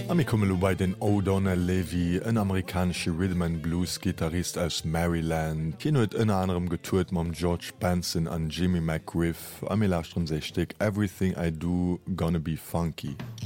Ami komme lo bei den O'Donnell Levy, en amerikanische Rhythm and Blues Gitarrist aus Maryland, Ki huet ënner anderem getourt mam George Benson an Jimmy McGriff, Ami Lastrom 60 Everything I Do gonna be funky.